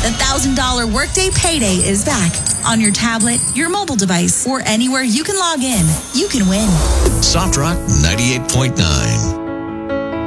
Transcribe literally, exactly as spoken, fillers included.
The one thousand dollars Workday Payday is back. On your tablet, your mobile device, or anywhere you can log in, you can win. Soft Rock ninety-eight point nine.